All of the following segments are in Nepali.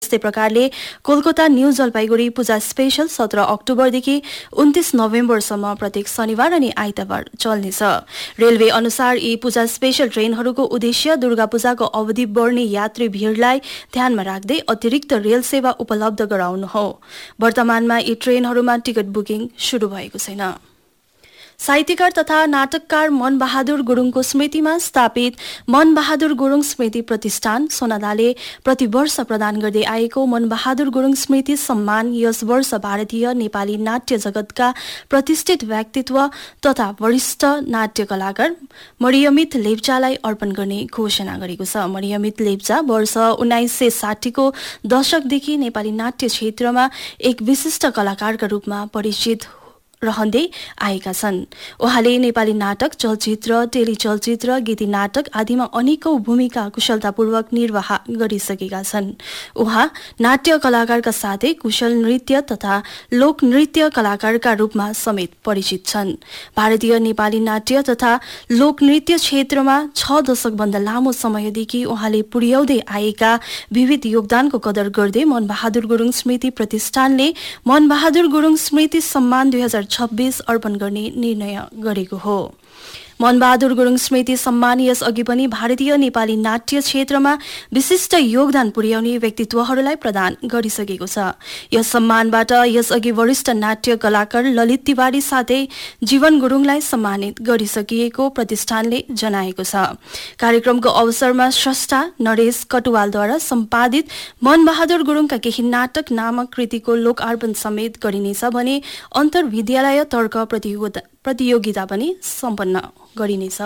यस्तै प्रकारले कोलकाता न्यू जलपाइगुडी पूजा स्पेशल 17 अक्टोबरदेखि 29 नोभेम्बरसम्म प्रत्येक शनिबार अनि आइतबार चल्नेछ। रेलवे अनुसार यी पूजा स्पेशल ट्रेनहरूको उद्देश्य दुर्गा पूजाको अवधि बढ्ने यात्री भिडलाई ध्यानमा राख्दै अतिरिक्त रेल सेवा उपलब्ध गराउनु हो। वर्तमानमा यी ट्रेनहरूमा टिकट बुकिङ सुरु भएको छैन। साहित्यकार तथा नाटककार मनबहादुर गुरुङको स्मृतिमा स्थापित मनबहादुर गुरुङ स्मृति प्रतिष्ठान सोनादाले प्रतिवर्ष प्रदान गर्दै आएको मनबहादुर गुरुङ स्मृति सम्मान यस वर्ष भारतीय नेपाली नाट्य जगतका प्रतिष्ठित व्यक्तित्व तथा वरिष्ठ नाट्य कलाकार मरियमित लेप्चालाई अर्पण गर्ने घोषणा गरेको छ। मरियमित लेप्चा वर्ष 1960 को दशकदेखि नेपाली नाट्य क्षेत्रमा एक विशिष्ट कलाकारका रूपमा परिचित रहँदै आएका छन्। उहाँले नेपाली नाटक, चलचित्र, टेलिचलचित्र, गीति नाटक आदिमा अनेकौं भूमिका कुशलतापूर्वक निर्वाह गरिसकेका छन्। उहाँ नाट्य कलाकारका साथै कुशल नृत्य तथा लोक नृत्य कलाकारका रूपमा समेत परिचित छन्। भारतीय नेपाली नाट्य तथा लोक नृत्य क्षेत्रमा 6 दशकभन्दा लामो समयदेखि उहाँले पुर्याउँदै आएका विविध योगदानको कदर गर्दै मनबहादुर गुरुङ स्मृति प्रतिष्ठानले मनबहादुर गुरुङ स्मृति सम्मान 2026 अर्पण गर्ने निर्णय गरेको हो। मनबहादुर गुरुङ स्मृति सम्मान यस अघि पनि भारतीय नेपाली नाट्य क्षेत्रमा विशिष्ट योगदान पुर्याउने व्यक्तित्वहरूलाई प्रदान गरिसकेको छ। यस सम्मानबाट यसअघि वरिष्ठ नाट्य कलाकार ललित तिवारी साथै जीवन गुरुङलाई सम्मानित गरिसकिएको प्रतिष्ठानले जनाएको छ। कार्यक्रमको अवसरमा स्रष्टा नरेश कटुवालद्वारा सम्पादित मनबहादुर गुरुङका केही नाटक नामक कृतिको लोकार्पण समेत गरिनेछ भने अन्तर्विद्यालय तर्क प्रतियोगिता पनि सम्पन्न गरिनेछ।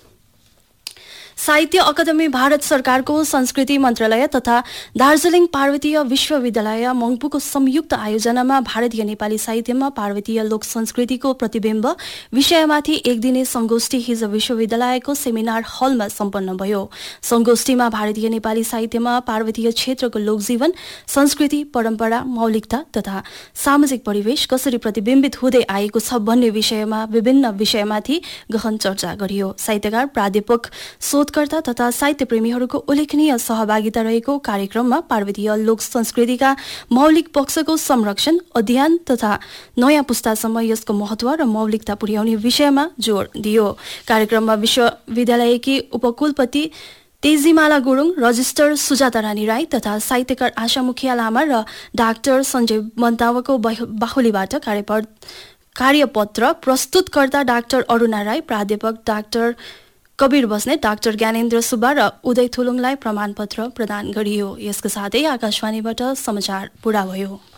साहित्य अकादमी भारत सरकारको संस्कृति मन्त्रालय तथा दार्जिलिङ पार्वतीय विश्वविद्यालय मङ्पुको संयुक्त आयोजनामा भारतीय नेपाली साहित्यमा पार्वतीय लोक संस्कृतिको प्रतिबिम्ब विषयमाथि एक दिने संगोष्ठी हिजो विश्वविद्यालयको सेमिनार हलमा सम्पन्न भयो। संगोष्ठीमा भारतीय नेपाली साहित्यमा पार्वतीय क्षेत्रको लोकजीवन, संस्कृति, परम्परा, मौलिकता तथा सामाजिक परिवेश कसरी प्रतिबिम्बित हुँदै आएको छ भन्ने विषयमा विभिन्न विषयमाथि गहन चर्चा गरियो। साहित्यकार, प्राध्यापक, शोधकर्ता तथा साहित्य प्रेमीहरूको उल्लेखनीय सहभागिता रहेको कार्यक्रममा पार्वतीय लोक संस्कृतिका मौलिक पक्षको संरक्षण, अध्ययन तथा नयाँ पुस्तासम्म यसको महत्व र मौलिकता पुर्याउने विषयमा जोड दियो। कार्यक्रममा विश्वविद्यालयकी उपकुलपति तेजीमाला गुरुङ, रजिस्टर सुजाता रानी राई तथा साहित्यकार आशा मुखिया लामा र डाक्टर सञ्जय मन्तावको बाहुलीबाट कार्यपत्र प्रस्तुतकर्ता डाक्टर अरुणा राई, प्राध्यापक डाक्टर कबीर बस्नेत, डाक्टर ज्ञानेन्द्र सुब्बा र उदय थुलुङलाई प्रमाणपत्र प्रदान गरियो। यसका साथै आकाशवाणीबाट समाचार पूरा भयो।